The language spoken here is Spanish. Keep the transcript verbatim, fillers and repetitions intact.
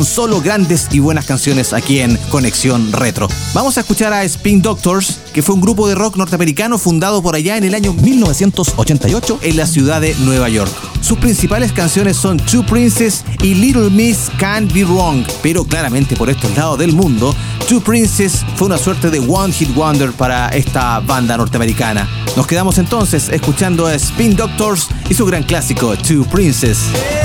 Solo grandes y buenas canciones aquí en Conexión Retro. Vamos a escuchar a Spin Doctors, que fue un grupo de rock norteamericano fundado por allá en el año mil novecientos ochenta y ocho en la ciudad de Nueva York. Sus principales canciones son Two Princes y Little Miss Can't Be Wrong, pero claramente por estos lados del mundo, Two Princes fue una suerte de One Hit Wonder para esta banda norteamericana. Nos quedamos entonces escuchando a Spin Doctors y su gran clásico Two Princes.